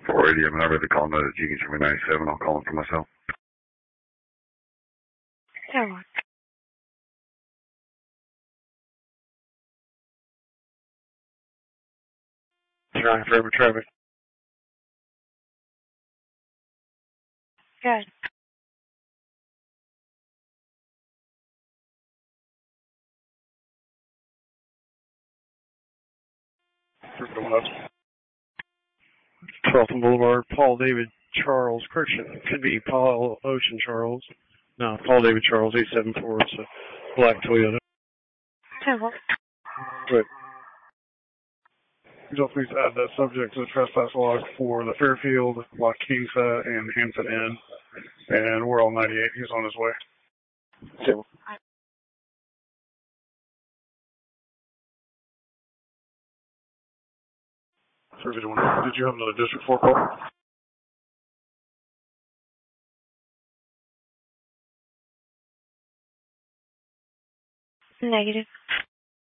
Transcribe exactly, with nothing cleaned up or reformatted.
four eighty, I'm not ready to call another G K three ninety-seven. I'll call him for myself. Yeah. nine forever traffic. Good. twelfth Boulevard, Paul David Charles. Correction, could be Paul Ocean Charles. No, Paul David Charles, eight seven four. It's a black Toyota. Okay, well. Right. Please please add that subject to the trespass log for the Fairfield, La Quinta, and Hampton Inn. And we're on ninety-eight. He's on his way. Okay. Well. Did you have another district four call? Negative.